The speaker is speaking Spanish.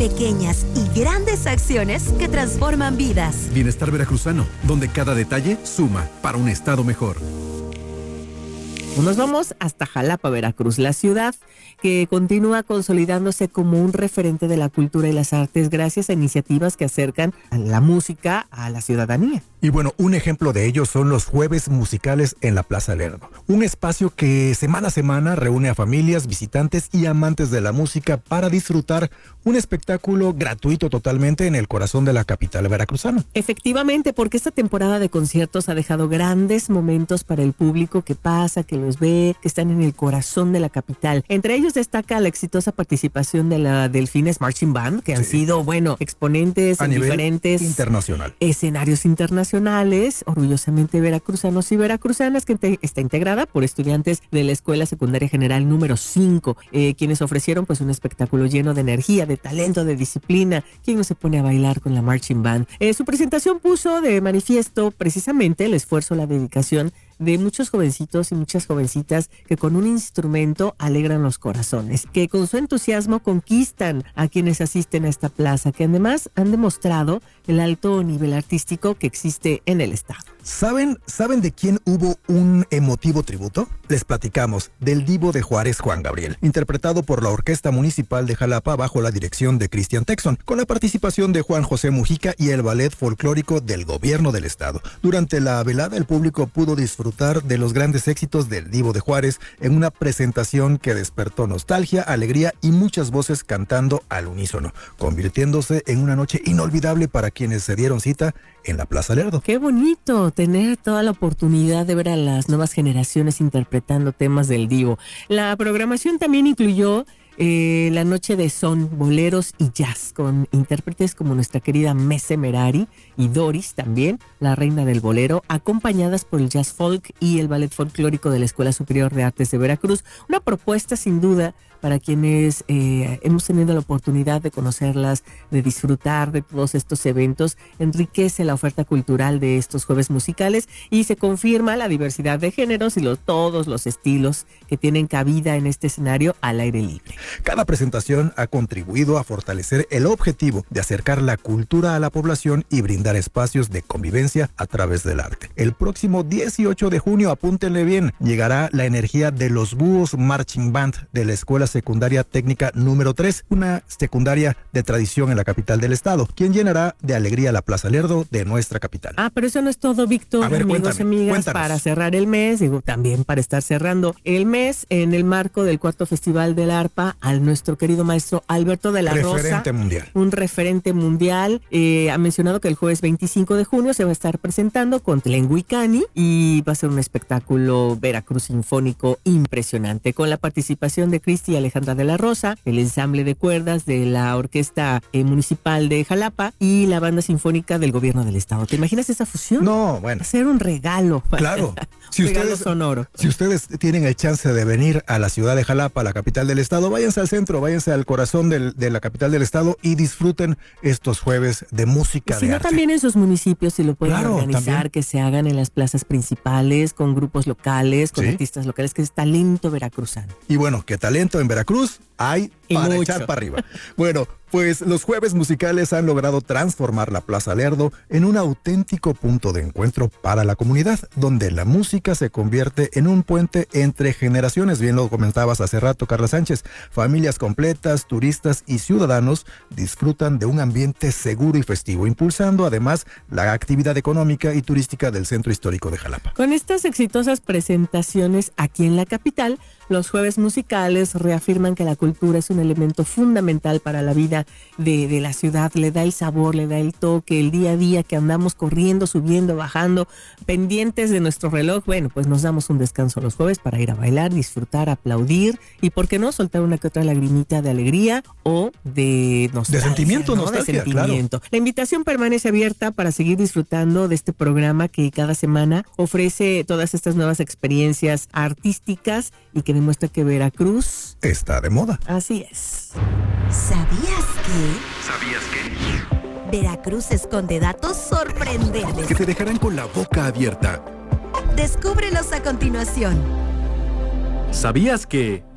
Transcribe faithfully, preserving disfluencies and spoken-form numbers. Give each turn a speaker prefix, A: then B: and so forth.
A: pequeñas y grandes acciones que transforman vidas.
B: Bienestar veracruzano, donde cada detalle suma para un estado mejor.
C: Nos vamos hasta Jalapa, Veracruz, la ciudad que continúa consolidándose como un referente de la cultura y las artes gracias a iniciativas que acercan a la música a la ciudadanía.
D: Y bueno, un ejemplo de ello son los jueves musicales en la Plaza Lerdo, un espacio que semana a semana reúne a familias, visitantes y amantes de la música para disfrutar un espectáculo gratuito totalmente en el corazón de la capital veracruzana.
C: Efectivamente, porque esta temporada de conciertos ha dejado grandes momentos para el público que pasa, que los ve, que están en el corazón de la capital. Entre ellos destaca la exitosa participación de la Delfines Marching Band, que han sí. sido, bueno, exponentes
D: a
C: en
D: nivel
C: diferentes
D: internacional.
C: escenarios internacionales, orgullosamente veracruzanos y veracruzanas, que te, está integrada por estudiantes de la Escuela Secundaria General número cinco, eh, quienes ofrecieron pues un espectáculo lleno de energía, de talento, de disciplina. ¿Quién no se pone a bailar con la Marching Band? Eh, su presentación puso de manifiesto precisamente el esfuerzo, la dedicación de muchos jovencitos y muchas jovencitas que con un instrumento alegran los corazones, que con su entusiasmo conquistan a quienes asisten a esta plaza, que además han demostrado el alto nivel artístico que existe en el estado.
D: ¿Saben, ¿Saben de quién hubo un emotivo tributo? Les platicamos del Divo de Juárez, Juan Gabriel, interpretado por la Orquesta Municipal de Jalapa bajo la dirección de Cristian Texon, con la participación de Juan José Mujica y el Ballet Folclórico del Gobierno del Estado. Durante la velada, el público pudo disfrutar de los grandes éxitos del Divo de Juárez en una presentación que despertó nostalgia, alegría y muchas voces cantando al unísono, convirtiéndose en una noche inolvidable para quienes se dieron cita en la Plaza Lerdo.
C: ¡Qué bonito tener toda la oportunidad de ver a las nuevas generaciones interpretando temas del Divo! La programación también incluyó Eh, la noche de son, boleros y jazz, con intérpretes como nuestra querida Mese Merari y Doris también, la reina del bolero, acompañadas por el jazz folk y el ballet folclórico de la Escuela Superior de Artes de Veracruz. Una propuesta sin duda para quienes eh, hemos tenido la oportunidad de conocerlas, de disfrutar de todos estos eventos. Enriquece la oferta cultural de estos jueves musicales y se confirma la diversidad de géneros y los, todos los estilos que tienen cabida en este escenario al aire libre.
D: Cada presentación ha contribuido a fortalecer el objetivo de acercar la cultura a la población y brindar espacios de convivencia a través del arte. El próximo dieciocho de junio, apúntenle bien, llegará la energía de los Búhos Marching Band de la Escuela Secundaria Técnica número tres, una secundaria de tradición en la capital del estado, quien llenará de alegría la Plaza Lerdo de nuestra capital.
C: Ah, pero eso no es todo, Víctor,
D: a ver,
C: amigos
D: cuéntame,
C: y amigas,
D: cuéntanos.
C: Para cerrar el mes, digo, también para estar cerrando el mes en el marco del cuarto Festival del Arpa, al nuestro querido maestro Alberto de la Rosa.
D: Referente mundial.
C: Un referente mundial. Eh, ha mencionado que el jueves veinticinco de junio se va a estar presentando con Tlenguicani y va a ser un espectáculo Veracruz sinfónico impresionante, con la participación de Cristi y Alejandra de la Rosa, el ensamble de cuerdas de la Orquesta eh, Municipal de Jalapa y la Banda Sinfónica del Gobierno del Estado. ¿Te imaginas esa fusión?
D: No, bueno.
C: Hacer un regalo.
D: Claro. Si
C: regalo
D: ustedes,
C: sonoro.
D: Si ustedes tienen el chance de venir a la ciudad de Jalapa, la capital del estado, váyanse al centro, váyanse al corazón del, de la capital del estado y disfruten estos jueves de música,
C: si
D: de
C: no,
D: arte.
C: también en sus municipios, si lo pueden
D: Claro,
C: organizar,
D: también.
C: que se hagan en las plazas principales, con grupos locales, con
D: Sí.
C: artistas locales, que es talento veracruzano.
D: Y bueno, qué talento en Veracruz hay
C: Y
D: para
C: mucho.
D: echar para arriba. Bueno, pues los jueves musicales han logrado transformar la Plaza Lerdo en un auténtico punto de encuentro para la comunidad, donde la música se convierte en un puente entre generaciones. Bien lo comentabas hace rato, Carla Sánchez. Familias completas, turistas y ciudadanos disfrutan de un ambiente seguro y festivo, impulsando además la actividad económica y turística del centro histórico de Jalapa.
C: Con estas exitosas presentaciones aquí en la capital, los jueves musicales reafirman que la cultura es un elemento fundamental para la vida de, de la ciudad. Le da el sabor, le da el toque, el día a día que andamos corriendo, subiendo, bajando, pendientes de nuestro reloj. Bueno, pues nos damos un descanso los jueves para ir a bailar, disfrutar, aplaudir y, ¿por qué no?, soltar una que otra lagrimita de alegría o de nostalgia.
D: De sentimiento,
C: ¿no?
D: nostalgia,
C: de sentimiento. Claro. La invitación permanece abierta para seguir disfrutando de este programa que cada semana ofrece todas estas nuevas experiencias artísticas y que demuestra que Veracruz
D: está de moda.
C: Así es.
A: ¿Sabías que?
B: ¿Sabías que?
A: Veracruz esconde datos sorprendentes.
B: Que te dejarán con la boca abierta.
A: Descúbrelos a continuación.
B: ¿Sabías que?